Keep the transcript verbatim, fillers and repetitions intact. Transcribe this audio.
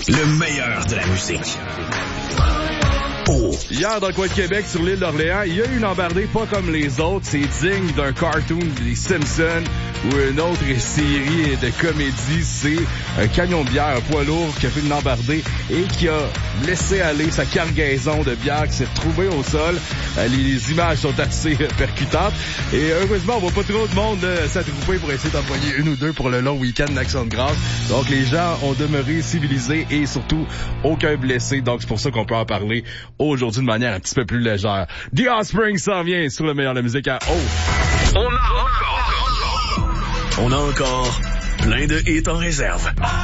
Le meilleur de la musique. Oh. Hier, dans le coin de Québec, sur l'île d'Orléans, il y a eu une embardée pas comme les autres. C'est digne d'un cartoon des Simpsons ou une autre série de comédie. C'est un camion de bière, un poids lourd qui a fait une embardée et qui a laissé aller sa cargaison de bière qui s'est retrouvée au sol. Les, les images sont assez percutantes. Et heureusement, on voit pas trop de monde euh, s'attrouper pour essayer d'envoyer une ou deux pour le long week-end d'Action de grâce. Donc, les gens ont demeuré civilisés et surtout aucun blessé. Donc, c'est pour ça qu'on peut en parler aujourd'hui de manière un petit peu plus légère. The Offspring s'en vient sur le meilleur de la musique à haut. On a encore, on a encore plein de hits en réserve.